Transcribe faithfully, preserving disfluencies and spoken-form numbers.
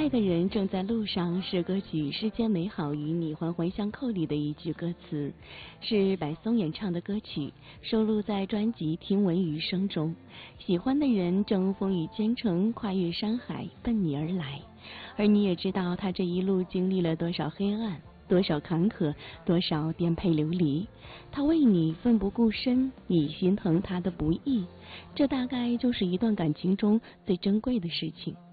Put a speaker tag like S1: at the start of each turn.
S1: 爱的人正在路上是歌曲《世间美好与你环环相扣》里的一句歌词，是白松演唱的歌曲，收录在专辑《听闻余生》中。喜欢的人正风雨兼程，跨越山海，奔你而来。而你也知道，他这一路经历了多少黑暗，多少坎坷，多少颠沛流离。他为你奋不顾身，你心疼他的不易，这大概就是一段感情中最珍贵的事情。